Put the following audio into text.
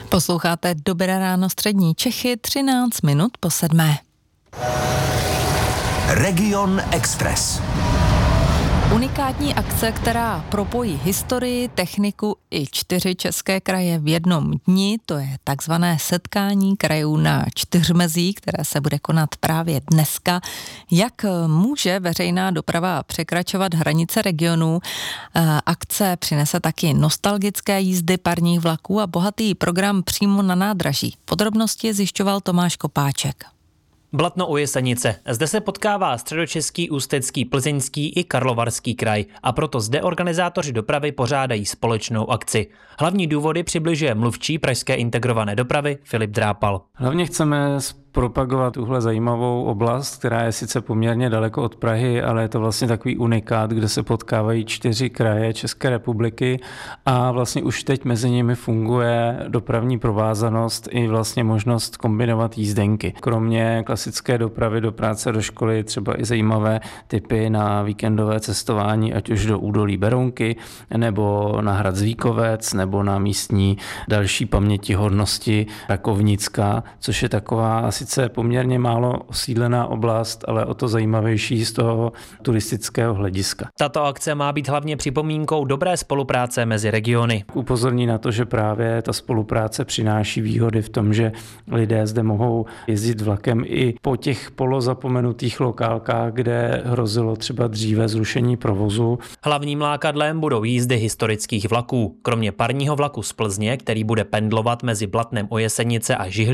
Posloucháte Dobré ráno střední Čechy, 13 minut po 7. Region Express. Unikátní akce, která propojí historii, techniku i 4 české kraje v jednom dni, to je takzvané setkání krajů na čtyřmezí, které se bude konat právě dneska. Jak může veřejná doprava překračovat hranice regionů? Akce přinese taky nostalgické jízdy parních vlaků a bohatý program přímo na nádraží. Podrobnosti zjišťoval Tomáš Kopáček. Blatno u Jesenice. Zde se potkává Středočeský, Ústecký, Plzeňský i Karlovarský kraj a proto zde organizátoři dopravy pořádají společnou akci. Hlavní důvody přibližuje mluvčí pražské integrované dopravy Filip Drápal. Hlavně chceme propagovat tuhle zajímavou oblast, která je sice poměrně daleko od Prahy, ale je to vlastně takový unikát, kde se potkávají 4 kraje České republiky a vlastně už teď mezi nimi funguje dopravní provázanost i vlastně možnost kombinovat jízdenky. Kromě klasické dopravy do práce, do školy, třeba i zajímavé typy na víkendové cestování, ať už do údolí Berounky, nebo na hrad Zvíkovec, nebo na místní další pamětihodnosti Rakovnická, což je taková sice poměrně málo osídlená oblast, ale o to zajímavější z toho turistického hlediska. Tato akce má být hlavně připomínkou dobré spolupráce mezi regiony. Upozorní na to, že právě ta spolupráce přináší výhody v tom, že lidé zde mohou jezdit vlakem i po těch polozapomenutých lokálkách, kde hrozilo třeba dříve zrušení provozu. Hlavním lákadlem budou jízdy historických vlaků. Kromě parního vlaku z Plzně, který bude pendlovat mezi Blatnem u Jesenice a Žihlí,